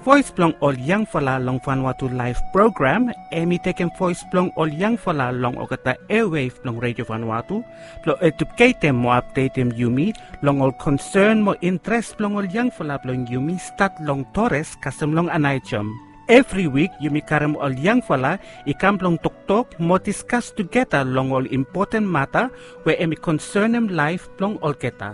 voice plong ol yang fala long Vanuatu live program. Emi taken voice plong ol yang fala long okata airwave plong Radio Vanuatu. Plo educate mo update yumi long ol concern mo interest plong ol yang fala plong yumi start long Torres kasem long anaichom. Every week, yumi karam ol yang fala ikam long tok mo discuss together long ol important matter where emi concern life plong ol keta.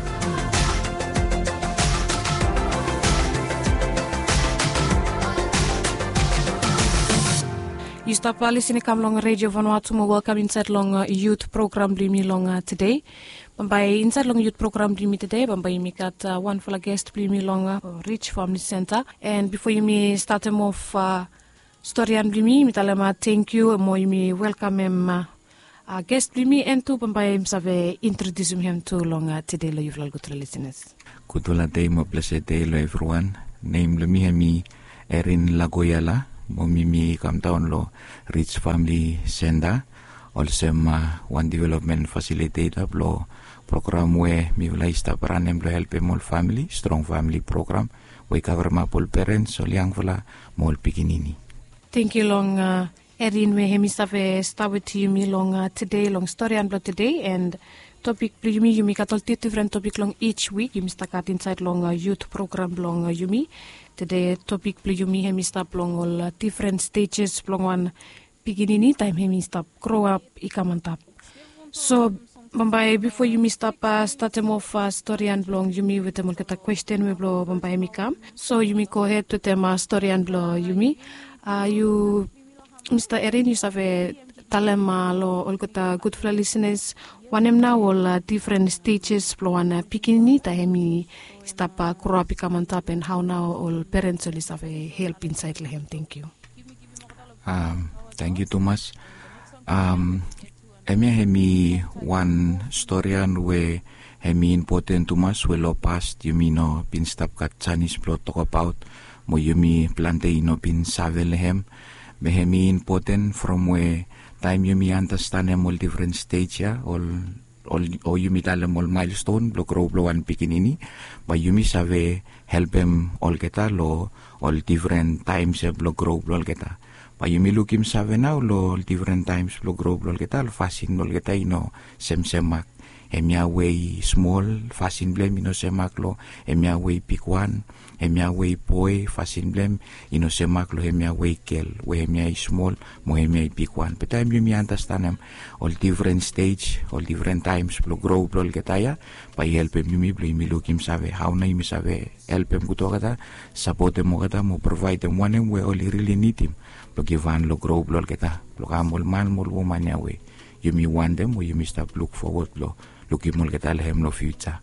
You stop listening come long Radio Vanuatu. Welcome inside long youth program blimi long today. Bambai inside long youth program blimi today. Bambai mi got one for a guest blimi long Rich Family Center. And before you me start him off story and blimi, mi talema thank you. Mo me welcome him guest blimi and to Bambai himself introduce him to long today. Lo you've good listeners. Good day, my blessed day, everyone. Name blimi hemi Erin Lagoyala. Momimi come down lo Rich Family Center, also one development facilitator lo program where mi ulai sta paranem lo help mol family strong family program we cover mapol parents so liang fula mol pikinini. Thank you long Erin we hemi start with you me long today long story and blood today and topic yumi yumi katol different topic long each week yumi stakat inside long youth program long yumi. Today topic yumi hemi stop long all different stages long one beginning time hemi stop grow up ikamantap. So Bambai before yumi stop start them off story and long yumi with them get a question we blow Bambai hemi come. So yumi go ahead to them story and blow yumi. You Mr. Erin you have a talem lo all got good for listeners. One em now all different stages flow one pikini ta hemi stop grow up ikamantap and how now all parents will have a help inside lehem. Thank you. Thank you Thomas. Hemi one story and we hemi important Thomas we lo past you mean no pin stop kat Chinese plot talk about mo yumi plantain no pin save lehem. Me hemi important from where time you me understand them all different stage ya all you meet all milestone blow grow blow and pikinini but you me save help them all geta lo all different times blow grow blow geta but you me look him save now lo different times blow grow blow geta fasting blow geta sem semak emia way small fasting blame semak lo emia way pick one emia way boy fasting blame semak lo emia way kel we emia small mo emia pick one but time you me understand them all different stage all different times blow grow blow geta ya by help him me blow me look him save how na me save help him kuto kata support him kata mo provide them one we all really need him lo give one lo grow blow geta lo kamol man mol woman ya we you me want them or you me stop look forward lo looking more at him no future.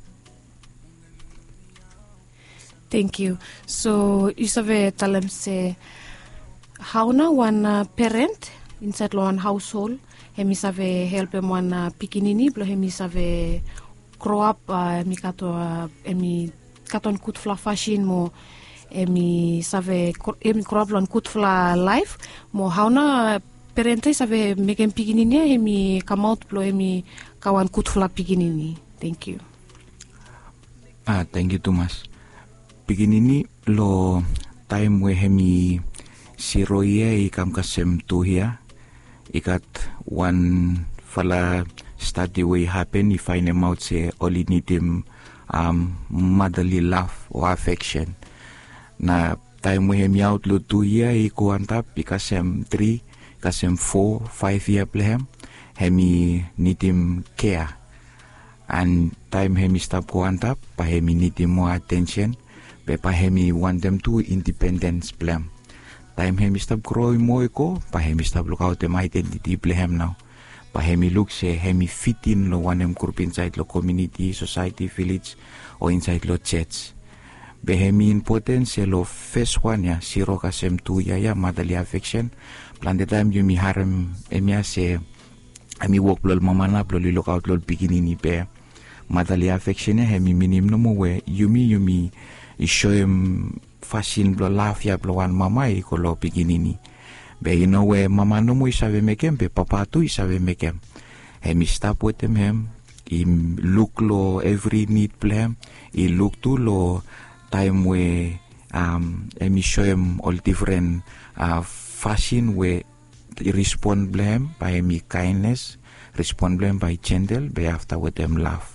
Thank you. So you have tell them say how now one parent inside one household hemi save help him one pikinini blo hemi save grow up mi kato emi katon kut fla fashion mo emi save emi grow up on kut fla life mo how na parents save make him pikinini hemi come out blo hemi kawan kut fla pikinini. Thank you. Thank you Thomas. Pikinini lo time we hemi siroye ikam kasem tuhia ikat one fala study way happen if find him out say only need him motherly love or affection na time we hemi out lo tuhia iko antap ikasem 3 kasem 4 5 year plehem hemi need him care and time hemi stop go antap pa hemi need him more attention pa hemi want them to independence plan time hemi stop growing more ko pa hemi stop look out them identity plan now pa hemi look say hemi fit in lo one them group inside lo community society village or inside lo church be hemi important say lo first one ya zero kasem 2 ya motherly affection plan the time you mi harem emia say ami work lo mama na lo look out lo beginning pe motherly affection hemi minim no mo we yumi show him fashion blo laugh ya blo one mama ko lo beginning be we mama no mo isabe mekem be papa tu isabe mekem hemi stop with him look lo every need plan he look to lo time we emi show him all different fashion where respond blame by emi kindness, respond blame by gentle, by after with them laugh.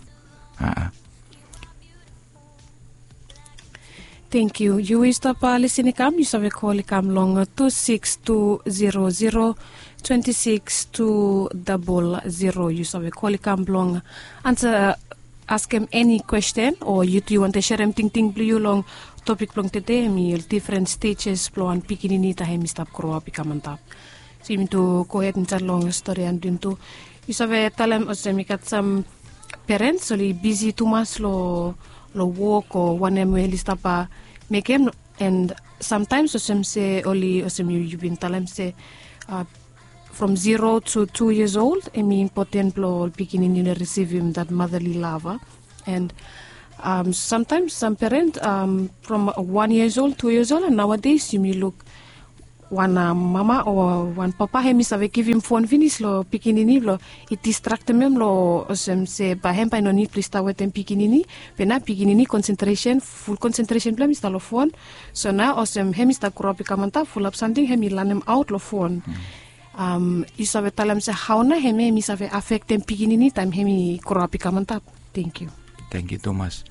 Thank you. You will stop listening come. You have a call come long 26200 26200. You have a call come long. Answer, ask him any question or you want to share him ting blue long topic long today. Me different stages blow and picking in it. I am stop grow up become tap. So you mean to go ahead and tell long story and do. You have a tell him also me got some parents only busy too much lo work or one stop make him and sometimes say only you been tell him say from 0 to 2 years old I mean important lo beginning you receive him that motherly love and sometimes some parent from 1 years old 2 years old and nowadays you may look one mama or one papa hemi save give him phone finish lo pikinini lo it distract him lo se ba hem pa no need please with him pikinini pena pikinini concentration full concentration plan mista lo phone so now hemi sta grow up kamanta full up something hemi learn him out lo phone isave talam se how na hemi save affect him pikinini time hemi grow up kamanta. Thank you Thomas.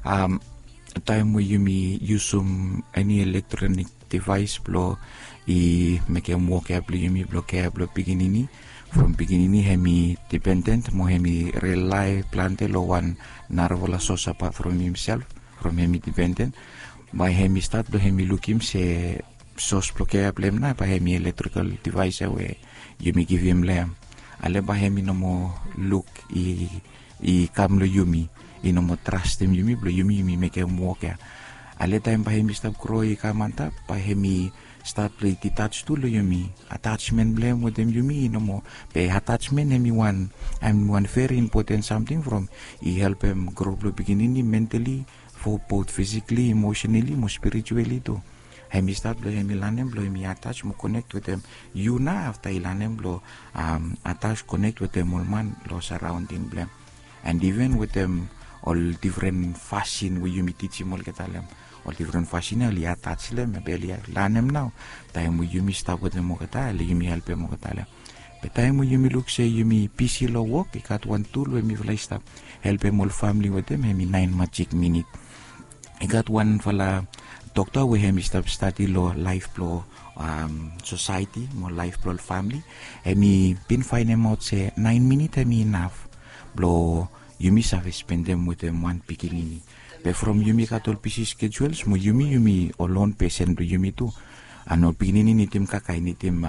Time where you me use any electronic device blow I make him walk up you me block up beginning from beginning hemi dependent mo hemi rely plante lo one narvola source apart from himself from hemi dependent by hemi start lo hemi look him say source block up lem na by hemi electrical device where you me give him lem ale by hemi no mo look I come lo yumi I no mo trust him yumi blow yumi make him walk ya ale time by hemi stop grow I kamanta by hemi start play detached to lo yumi attachment blame with them yumi no more pay attachment hemi one very important something from he help him grow lo beginning mentally for both physically emotionally more spiritually too hemi start lo hemi learn blow hemi attach mo connect with them you na after he learn blow attach connect with them all man lo surrounding blame and even with them all different fashion where you teach him all ketalem all different fashion ali attach them belly learn them now time where you start with them kata you help them kata but time where you look say you PC lo work I got one tool where me fly stop help them all family with them hemi 9 magic minute I got one fella doctor where hemi stop study lo life flow society more life flow family hemi been find them out say 9 minutes hemi enough blow you have spend them with them one beginning. But from Yumi katol PC schedules mo Yumi alone patient do Yumi too. Ano beginning nitim kakay nitim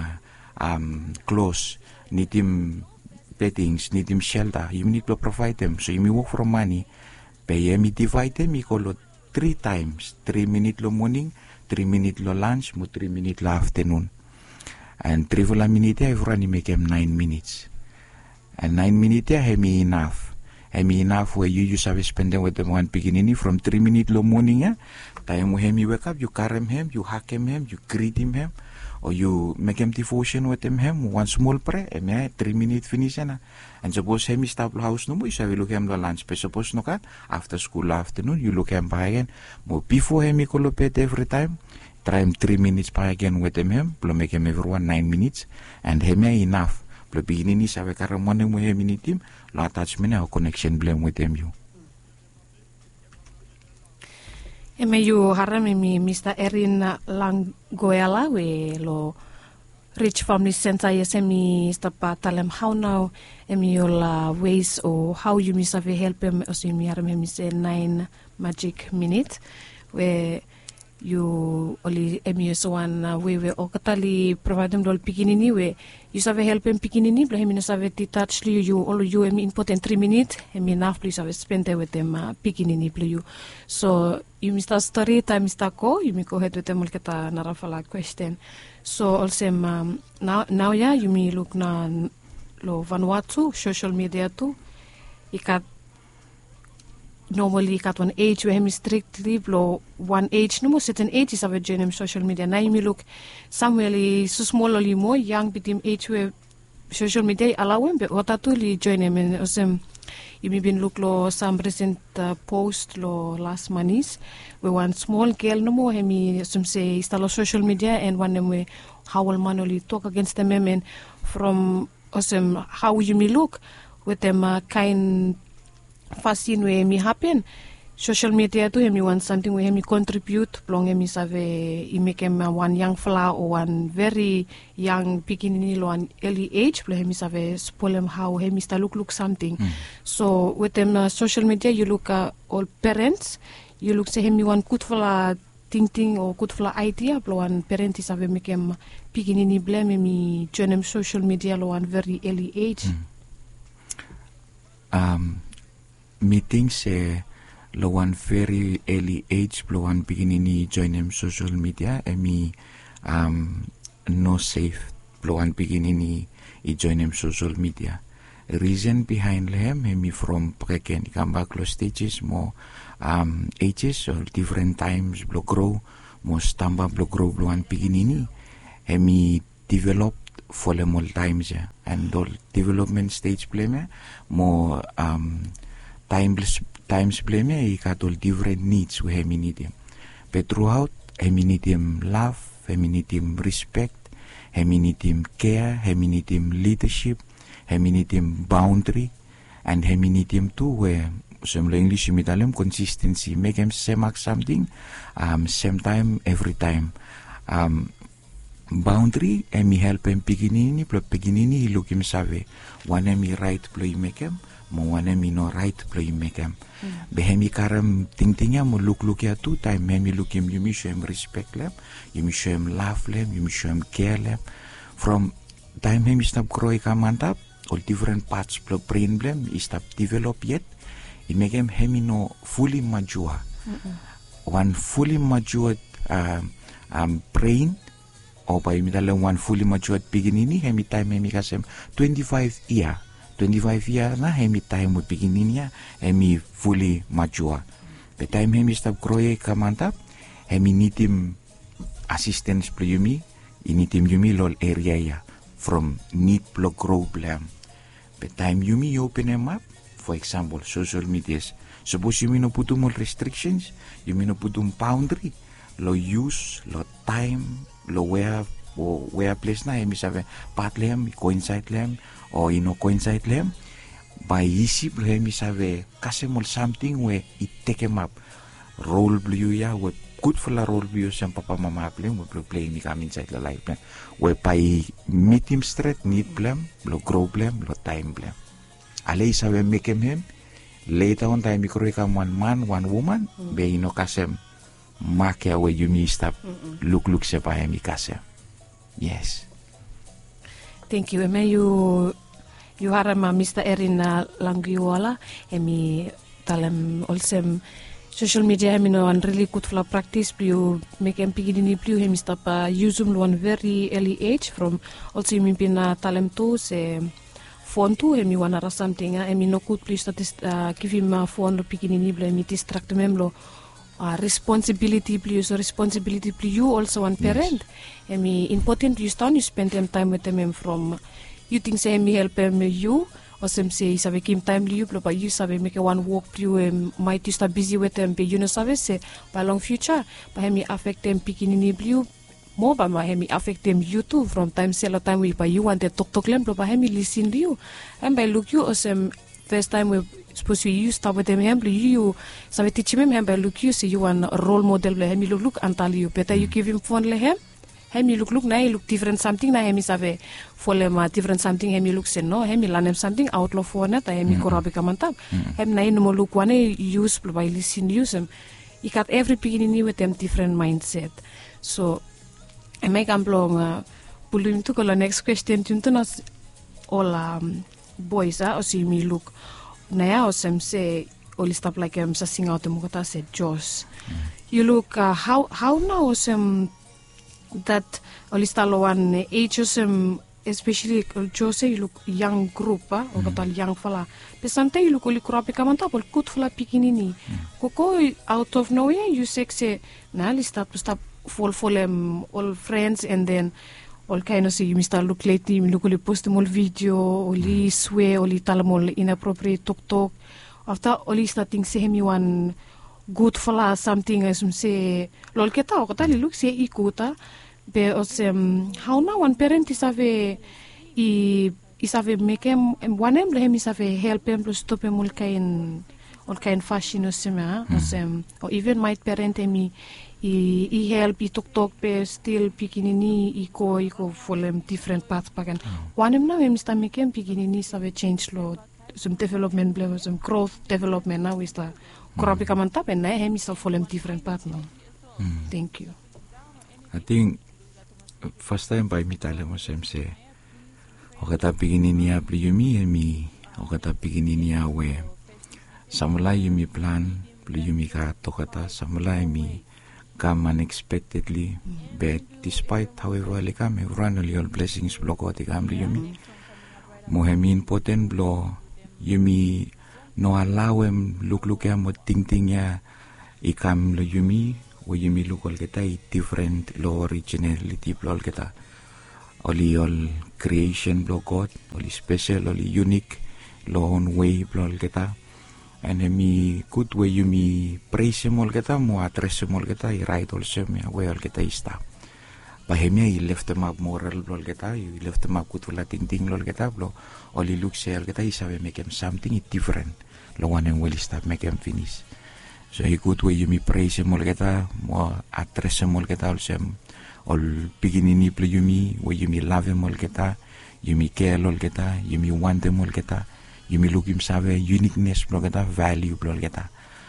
clothes, nitim beddings, nitim shelter. You need to provide them. So Yumi work from money. But Yumi divide them equal 3 times. 3 minutes lo morning, 3 minutes lo lunch, mo 3 minutes lo afternoon. And 3 minutes I run make them 9 minutes. And 9 minutes hemi enough. Hemi enough where you have spend them with them one beginning from 3 minutes lo morning time where hemi wake up you carry him you hug him you greet him or you make him devotion with him one small prayer 3 minutes finish and suppose hemi stop house no mo you have look him the lunch but suppose no kat after school afternoon you look him by again mo before hemi kolopet every time try him 3 minutes by again with him blow make him everyone 9 minutes and hemi enough. Lo beginning ni sabe karamone mo hemi team lo attachment or connection blame with them you. You haram mi Mr. Erin Langoela we lo Rich Family Center semi stapa talem how now your ways or how you miss have help him also mi haram mi say 9 magic minutes where you only emius one we okatali provide them dol pikinini we you save help him pikinini bla him save detach you all you important 3 minutes enough please have spend there with them pikinini you so you Mr. Story time Mr. Ko you me go ahead with them kata narafala question so also now yeah you me look na lo Vanuatu social media too ikat normally got one age where him strictly blow one age no more certain age is of a genuine social media now you look somewhere so small only more young between age where social media alawem be otatu li join em osem yumi bin look lo some recent post lo last manis we one small girl no mo hemi some say install social media and one we how will manually talk against them and from osem how you me look with them kind fascin we me happen social media tu hemi want something we hemi contribute long hemi save I make him one young fella or one very young beginning lo an early age lo hemi save spoil him how hemi sta look something so with them social media you look all parents you look say hemi one good fella thinking or good fella idea lo one parent is ave make him beginning blame me join him social media lo one very early age meetings lo one very early age lo one beginning join him social media emi no safe lo one beginning join him social media reason behind him emi from preken come back lo stages more ages or different times lo grow mo stamba lo grow lo one beginning emi develop for the more times and all development stage play more times blame I got all different needs we have need him. But throughout I need him love, I need him respect, I need him care, I need him leadership, I need him boundary, and I need him too where some English you meet consistency, make him same something, same time every time. Boundary I me help him beginning he look him save one me right play make him mo one me no right play make him behemi karam ting-tingnya mo look ya two time me look him you me show him respect lem you me show him love lem you me show him care lem from time him stop grow ka mantap all different parts of brain blem he stop develop yet it make him no fully mature one fully matured brain or by middle one fully matured beginning hemi time hemi kasem 25 year na hemi time with beginning ya hemi fully mature the time hemi stop growing kamantap hemi need him assistance play yumi need him yumi lol area ya from need block grow blam the time yumi open him up for example social medias suppose yumi no put more restrictions yumi no put boundary lo use lo time lo where place na hemi save part lem coincide lem or coincide lem by isip lo hemi save kasemol something where it take him up role blue ya with good for la role blue sem papa mama plem we play ni come inside the life plan where by meet him straight need blem lo grow blem lo time blem ale save make him later on time mikro come one man one woman be kasem make away you me stop look sepa hemi kasem. Yes. Thank you. Eme you harama Mr. Erin Langiwala emi talem olsem social media emi no one really good for practice you make em pigini you hemi stop use one very early age from also emi pina talem to se phone to hemi one ara something emi no good please give him a phone lo pigini blo emi distract mem lo responsibility please so responsibility please you also one parent I mean important you spend them time with them from you think say me help them you or some say save kim time you but you save make one walk you might you start busy with them but you know save say by long future but me affect them picking in you more but me affect them you too from time sell time we by you want to talk them but me listen to you and by look you or some first time we suppose you start with them you so teach him by look you see you one role model le him look antal you better you give him phone le him look na look different something na him save for le different something him look say no him learn him something out of phone ta him korabe kamantap him na no look one use by listen use him you got every beginning with them different mindset so I make am long pulling to the next question to all boys or see me look now some say all stuff like sa sing out the said Joss you look how now some that all stalo one age especially Jose you look young group or katal young fella but sometimes you look only crop kamanta pol good fella pikinini koko out of nowhere you say na start to stop fall all friends and then all kind of you start look lately, you look post mol video, only swear, only talamol inappropriate talk. After only starting say him one good for something as say lol keta o kata look say ikuta be os how now one parent is have make him one em him is have help him to stop him all kind fashion or even my parent me I help I talk pe still pikinini iko follow different paths pagan one em now him sta make him pikinini have change lo some development level some growth development now is the Kurapi kamantap and I him is follow different path now. Thank you. I think first time by me tala mo sem se o kata piginin niya pliyumi emi o kata piginin niya we samula yumi plan pliyumi ka to kata samula emi come unexpectedly but despite however lika me run all your blessings bloko ti kam pliyumi mohemin poten blo yumi no allow em look ya mo ting ya ikam lo yumi o yumi look all kita different lo originality blo all kita oli all creation blo God oli special oli unique lo own way blo all kita and mi good way yumi praise mo all kita mo address mo all kita I right also me way all kita ista bahemia I left them up moral blo all kita I left them up good la ting lo all kita blo oli look say all kita I sabe make him something different lo one and will start make him finish so I good way yumi praise mo all kita mo address mo all kita also all beginning blo yumi way yumi love mo all kita yumi care all kita yumi want mo all kita yumi look him sabe uniqueness blo kita value blo all kita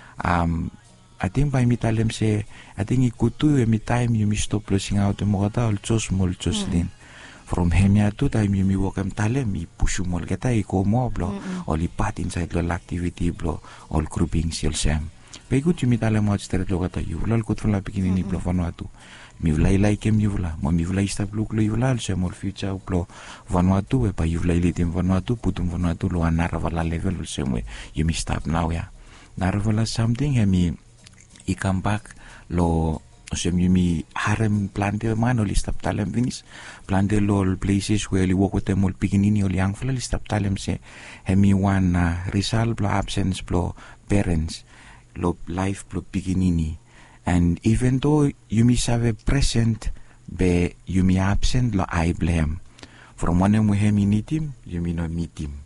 I think by me tell him say I think it could do every time yumi stop losing out mo kita also small just din from hemia to time you walk am tale mi push mo kita iko mo blo all part inside lo activity blo all grouping sel sem pe good you mi tale mo straight lo kata you lol kut la pikini blo Vanuatu mi vlai like mi vla mo mi vlai sta blo you la sem all future blo Vanuatu e pa you vlai litim Vanuatu putum Vanuatu lo anara vala level sem we you mi stop now ya narvala something hemi I come back lo sem yumi harem plante man oli stop talem finish plante lol places where you walk with them all beginning oli young fella stop talem se hemi one result blo absence blo parents lo life blo beginning and even though yumi save present be yumi absent lo I blame from one we hemi need him yumi no meet him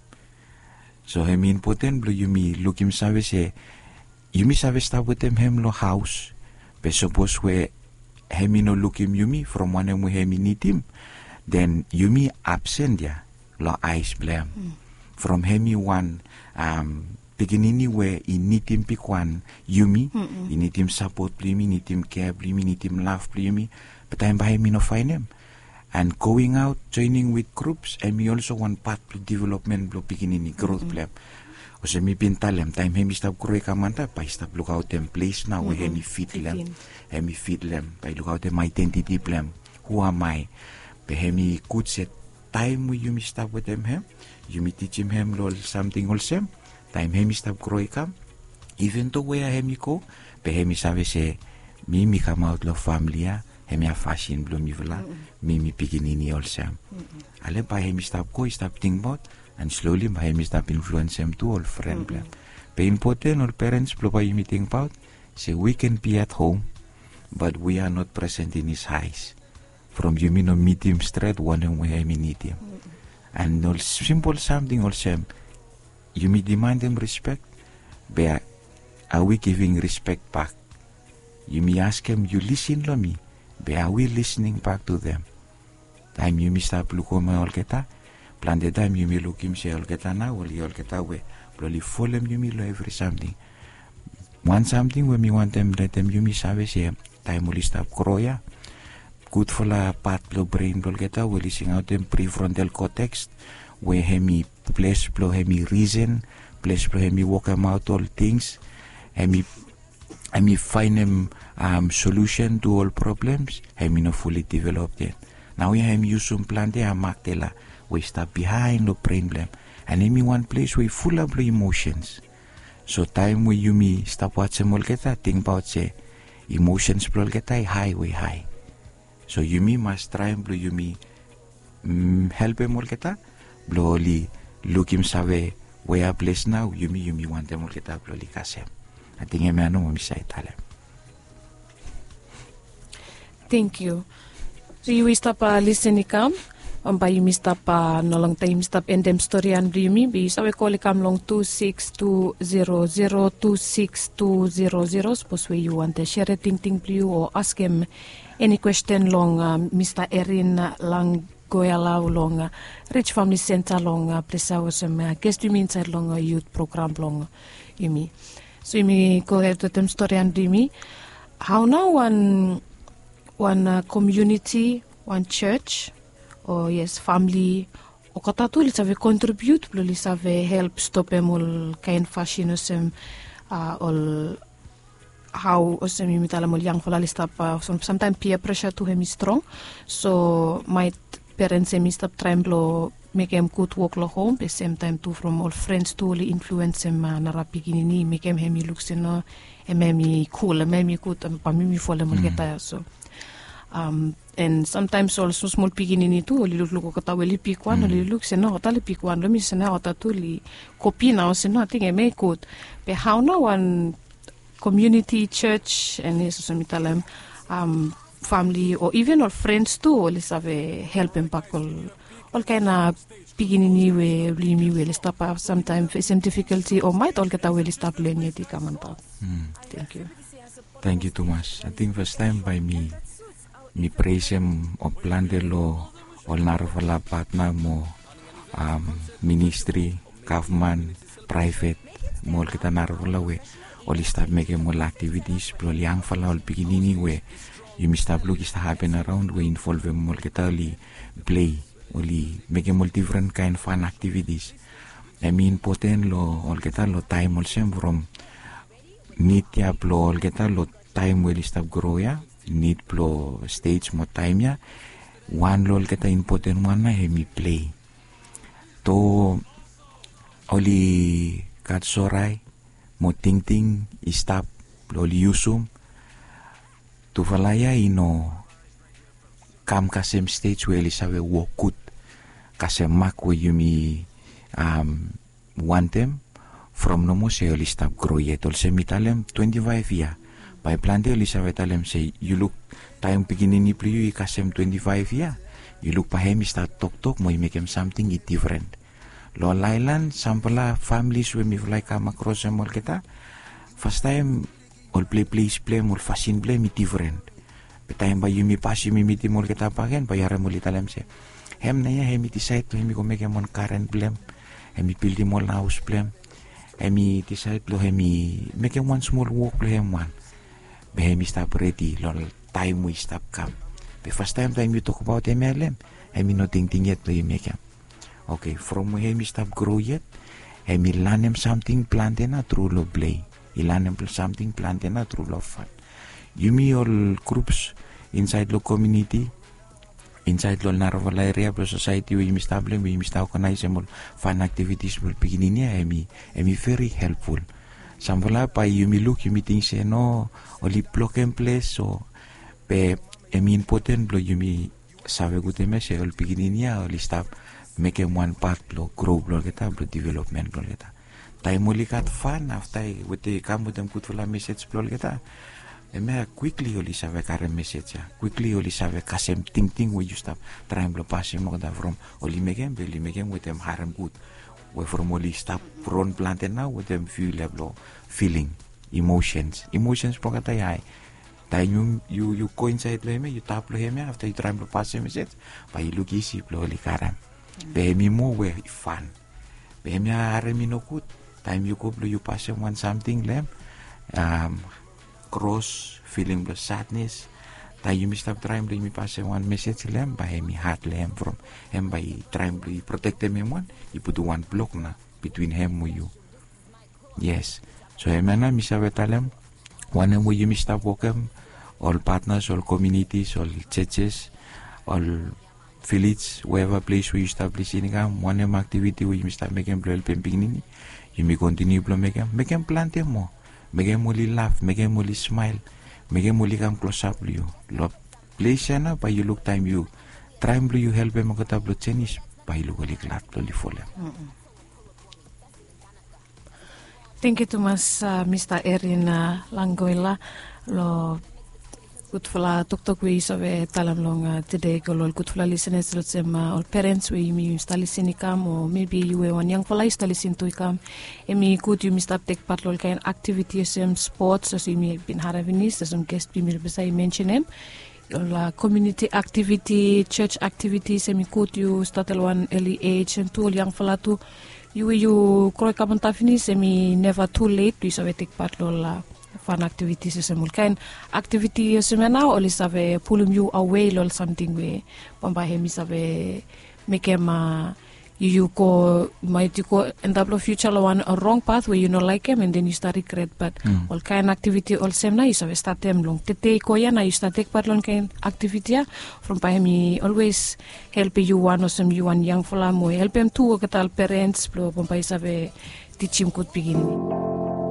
so hemi important blo yumi look him save se yumi save stop with them hem lo house but suppose we hemi no look him yumi from one we hemi need him then yumi absent ya lo eyes blame from hemi one beginning where I need him pick one yumi I need him support plimi need him care plimi need him love plimi but I'm by hemi no find him and going out joining with groups and me also one part of development blo beginning growth blame o se mi pintalem time hemi stop grow kamanta pa stop look out them place now we hemi feed them by look out them identity blem who am I be hemi good set time we you mi stop with them hem you mi teach him lol something also time hemi stop grow kam even though where hemi go be hemi save se mi come out lo family ya hemi a fashion blo mi vla mi beginning also ale pa hemi stop go stop think about and slowly by him stop influence him to all friend blem be important all parents blow by him think about say we can be at home but we are not present in his house from you mean no meet him straight one and we need him and all simple something also you may demand him respect but are we giving respect back you may ask him you listen to me but are we listening back to them time you may stop look on all kita plan the time you may look him say all kita now or all kita we probably follow him you may lo every something one something when we want them let them you may say time will stop grow good for la part blow brain blow kita we listening out them prefrontal cortex where hemi place blow hemi reason place blow hemi walk him out all things hemi find him solution to all problems hemi no fully developed yet now we hemi use some plan there maktela we stop behind the brain blame and hemi one place we full of emotions so time we you me stop watching all kita think about say emotions blow kita high way high so you me must try and blow you me help em kita blo li look him save where place now yumi want em kita blo li kasem ating em ano mo misay tale. Thank you. So you stop listening kam by you stop no long time stop endem story and yumi be sawe call kam long 26200 suppose where you want to share a ting blue or ask him any question long Mr. Erin lang goyala long Rich Family Center long presa was guest you inside long youth program long yumi. So yumi go ahead to them story and yumi how now one community, one church, or yes, family, o kata tu li save contribute, li save help stop em all kind fashion osem, all how osem imitala mol young fola li stop. Sometimes peer pressure to him is strong, so my parents em stop trying to make him good work lo home. At the same time too from all friends to li influence him nara piginini make him hemi looks no, hemi cool, hemi good, pamimi fola mol kita so. And sometimes also small piginini tu li look kata weli pikwan li look se no kata li pikwan lo mi se na kata tu li kopi na se no ting e me good be how no one community church and eso se mitalam family or even all friends too li save help impact all kind of piginini we li mi we li stop sometimes facing difficulty or might all kata we li stop learning di kamanta. Thank you too much. I think first time by me praise him o plan de lo ol narvala partner mo ministry, government, private mo kita narvala we ol start make mo activities pro liang fala ol beginning we you must look is happen around we involve mo kita li play oli make mo different kind fun activities. I mean important lo ol kita lo time ol sem from need ya lo ol kita lo time will stop grow ya need plo stage mo time ya one lol kita important one na hemi play to oli kat soray mo ting stop loli yusum to falaya ino kam kasem stage weli sabe wokut kasem mak we yumi want them from no mo se oli stop grow yet ol semitalem 25 ya by plante Elizabeth Alem say you look time beginning ni pliu ikasem 25 ya you look pa him start talk mo make him something it different lo lailan sampla families we mi like come across em kita first time all play mol fashion play mi different but time by you mi pasi mi miti mol kita pagen bayar mo litalem say hem na ya hem decide to him ko make him on current blem hem build mol house blem hem decide lo hem make him one small walk lo hem one behemi stop ready lol time we stop come the first time you talk about MLM hemi no ting yet to make him okay from hemi stop grow yet hemi learn him something plantena through love play he learn him something plantena through love fun you me all groups inside the community inside lo narvala area pro society we stop organize more fun activities will beginning hemi very helpful. Sambola pa yumi look yumi think say no only block and place so pe important blo yumi save gute me se ol beginning only stop make one part blo grow blo kita blo development blo kita time only got fun after with the come with them good for message blo kita me quickly only save current message quickly only save kasem ting we you stop trying blo pass mo kada from only make with them harm good we from only stop run planted now with them feel level feeling emotions po kata yai time you go inside lo you tap lo heme after you try to pass a message pa you look easy lo likaran be mi mo we fun be mi are mi no good time you go you pass one something lem cross feeling the sadness ta you stop trying to me pass one message lem by me heart lem from him by trying to protect them one you put one block na between him and you yes so emana misabe talem one and you stop welcome all partners all communities all churches all village wherever place we establish in one activity we start making blue beginning you may continue to make them plant them more make them only laugh make them only smile make them only come close up to you. Lo place na pa you look time you try blo you help mo kata blo chenis pailu kali klat blo li fole. Thank you too much, Mr. Erin Langoila. Lo kutfula tok we save talam long today golol kutfula listeners lots all parents we mi stali sinikam or maybe you were one young fala stali sintu ikam emi could you must take part lol kain activities sports as mi bin haravinis as guest bi mir besai mention him la community activity church activities emi could you start one early age and to young fala to you kroy kabanta finis emi never too late to save take part lol fun activities semul kain activity semena oli save pulum you away lol something we pamba hemi save mekema you go might you go end up future one a wrong path where you not like him and then you start regret but all kind activity all semna you save start them long tete ko yana you start take part lon kain activity from by hemi always help you one or some you one young fella mo help him too katal parents plo pamba save teach him good beginning.